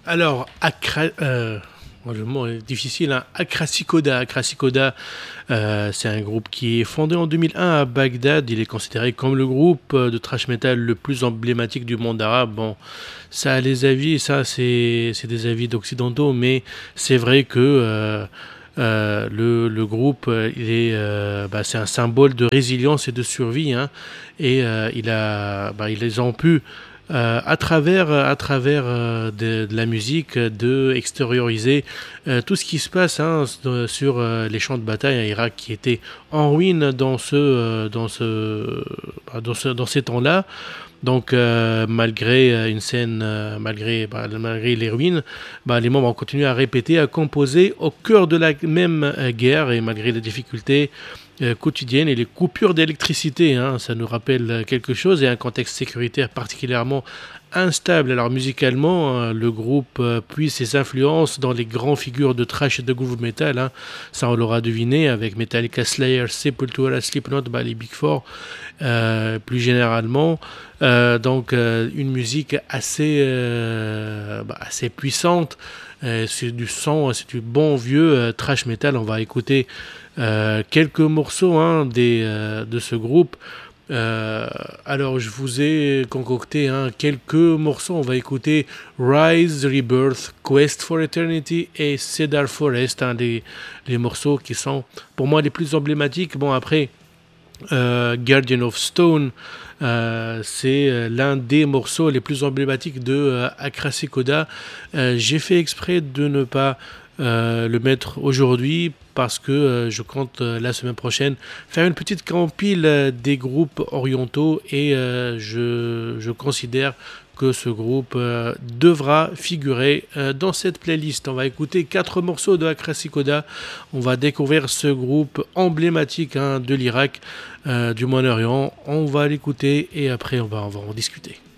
Alors, le mot est difficile, hein. Akrasikoda. Akrasikoda, c'est un groupe qui est fondé en 2001 à Bagdad. Il est considéré comme le groupe de thrash metal le plus emblématique du monde arabe. Bon, ça, les avis, ça, c'est des avis d'occidentaux, mais c'est vrai que le groupe, c'est un symbole de résilience et de survie, hein, et ils ont pu de la musique, de extérioriser tout ce qui se passe, hein, sur les champs de bataille en Irak qui étaient en ruine dans ces temps-là. Donc, malgré une scène, malgré les ruines, les membres ont continué à répéter, à composer au cœur de la même guerre et malgré les difficultés quotidiennes et les coupures d'électricité, hein, ça nous rappelle quelque chose et un contexte sécuritaire particulièrement instable. Alors musicalement, le groupe puise ses influences dans les grandes figures de thrash et de groove metal, hein. Ça on l'aura deviné avec Metallica, Slayer, Sepultura, Slipknot, les Big Four, plus généralement. Une musique assez puissante. C'est du son, c'est du bon vieux thrash metal. On va écouter quelques morceaux, hein, de ce groupe. Alors, je vous ai concocté, hein, quelques morceaux. On va écouter Rise, Rebirth, Quest for Eternity et Cedar Forest, hein, les morceaux qui sont pour moi les plus emblématiques. Bon, après, Guardian of Stone, c'est l'un des morceaux les plus emblématiques de Akrasikoda. J'ai fait exprès de ne pas le mettre aujourd'hui parce que je compte la semaine prochaine faire une petite compile des groupes orientaux et je considère que ce groupe devra figurer dans cette playlist. On va écouter 4 morceaux de Akrasikoda. On va découvrir ce groupe emblématique, hein, de l'Irak, du Moyen-Orient. On va l'écouter et après on va en discuter.